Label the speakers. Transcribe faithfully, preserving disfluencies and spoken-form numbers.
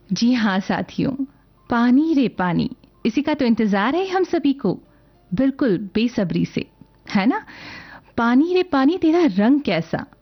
Speaker 1: जी हाँ साथियों, पानी रे पानी, इसी का तो इंतजार है हम सभी को, बिल्कुल बेसब्री से, है ना। पानी रे पानी तेरा रंग कैसा,